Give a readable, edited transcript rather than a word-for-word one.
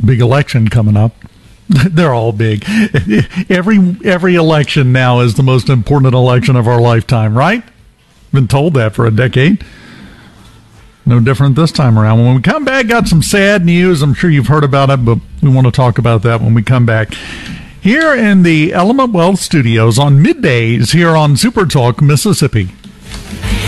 Big election coming up. They're all big. Every election now is the most important election of our lifetime, right? Been told that for a decade. No different this time around. When we come back, got some sad news. I'm sure you've heard about it, but we want to talk about that when we come back. Here in the Element Wealth Studios on middays here on Super Talk, Mississippi.